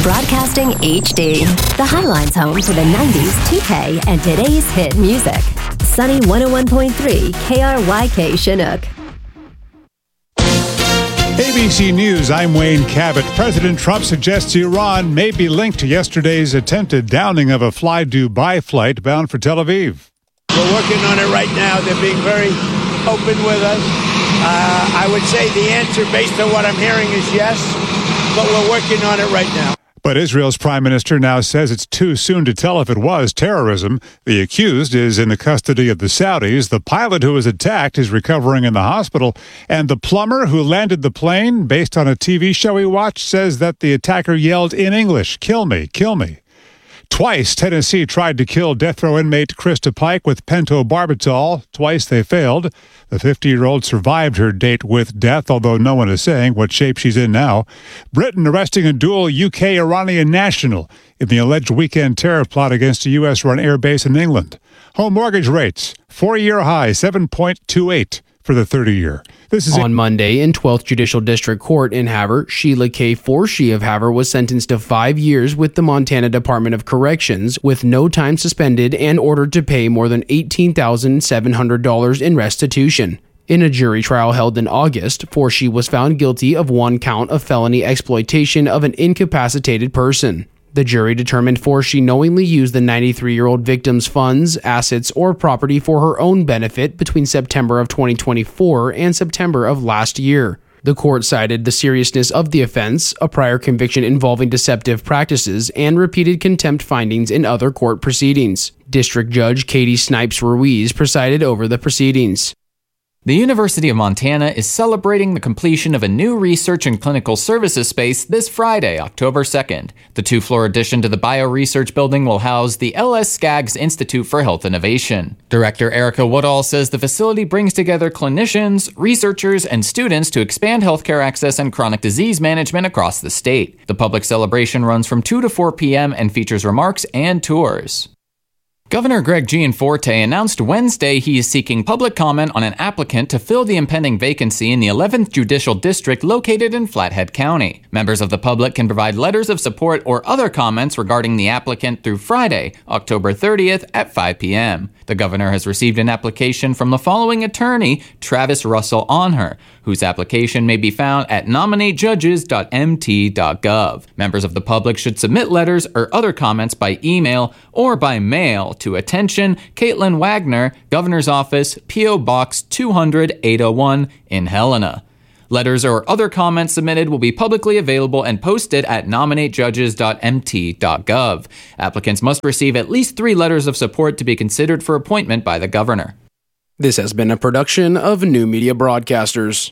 Broadcasting HD. The Highline's home for the 90s, 2K, and today's hit music. Sunny 101.3 KRYK Chinook. ABC News, I'm Wayne Cabot. President Trump suggests Iran may be linked to yesterday's attempted downing of a Fly Dubai flight bound for Tel Aviv. We're working on it right now. They're being very open with us. I would say the answer, based on what I'm hearing, is yes, but we're working on it right now. But Israel's prime minister now says it's too soon to tell if it was terrorism. The accused is in the custody of the Saudis. The pilot who was attacked is recovering in the hospital. And the plumber who landed the plane, based on a TV show he watched, says that the attacker yelled in English, "Kill me, kill me." Twice, Tennessee tried to kill death row inmate Krista Pike with pentobarbital. Twice they failed. The 50-year-old survived her date with death, although no one is saying what shape she's in now. Britain arresting a dual UK-Iranian national in the alleged weekend terror plot against a U.S.-run airbase in England. Home mortgage rates, 4-year high, 7.28 for the 30-year. This is on Monday in 12th Judicial District Court in Havre, Sheila K. Forshee of Havre was sentenced to 5 years with the Montana Department of Corrections with no time suspended and ordered to pay more than $18,700 in restitution. In a jury trial held in August, Forshee was found guilty of one count of felony exploitation of an incapacitated person. The jury determined Forshee knowingly used the 93-year-old victim's funds, assets, or property for her own benefit between September of 2024 and September of last year. The court cited the seriousness of the offense, a prior conviction involving deceptive practices, and repeated contempt findings in other court proceedings. District Judge Katie Snipes Ruiz presided over the proceedings. The University of Montana is celebrating the completion of a new research and clinical services space this Friday, October 2nd. The 2-floor addition to the Bioresearch Building will house the L.S. Skaggs Institute for Health Innovation. Director Erica Woodall says the facility brings together clinicians, researchers, and students to expand healthcare access and chronic disease management across the state. The public celebration runs from 2 to 4 p.m. and features remarks and tours. Governor Greg Gianforte announced Wednesday he is seeking public comment on an applicant to fill the impending vacancy in the 11th Judicial District located in Flathead County. Members of the public can provide letters of support or other comments regarding the applicant through Friday, October 30th at 5 p.m. The governor has received an application from the following attorney, Travis Russell Onher, whose application may be found at nominatejudges.mt.gov. Members of the public should submit letters or other comments by email or by mail to attention Caitlin Wagner, Governor's Office, P.O. Box 200 801 in Helena. Letters or other comments submitted will be publicly available and posted at nominatejudges.mt.gov. Applicants must receive at least 3 letters of support to be considered for appointment by the governor. This has been a production of New Media Broadcasters.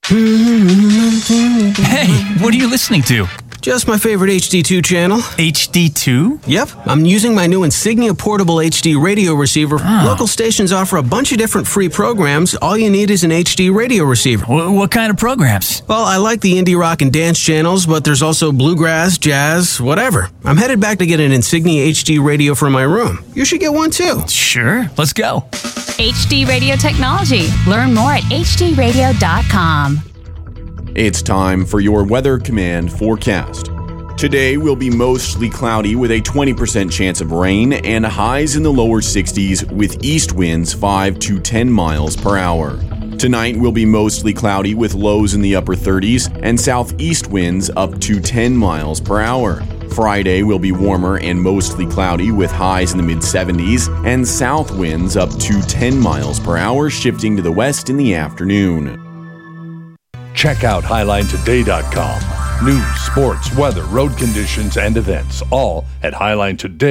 Hey, what are you listening to? Just my favorite HD2 channel. HD2? Yep. I'm using my new Insignia Portable HD radio receiver. Local stations offer a bunch of different free programs. All you need is an HD radio receiver. What kind of programs? Well, I like the indie rock and dance channels, but there's also bluegrass, jazz, whatever. I'm headed back to get an Insignia HD radio for my room. You should get one too. Sure. Let's go. HD Radio Technology. Learn more at hdradio.com. It's time for your Weather Command forecast. Today will be mostly cloudy with a 20% chance of rain and highs in the lower 60s with east winds 5 to 10 miles per hour. Tonight will be mostly cloudy with lows in the upper 30s and southeast winds up to 10 miles per hour. Friday will be warmer and mostly cloudy with highs in the mid-70s and south winds up to 10 miles per hour, shifting to the west in the afternoon. Check out HighlineToday.com. News, sports, weather, road conditions, and events, all at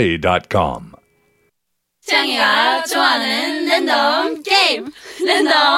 HighlineToday.com. 짱이가 좋아하는 랜덤 게임. 랜덤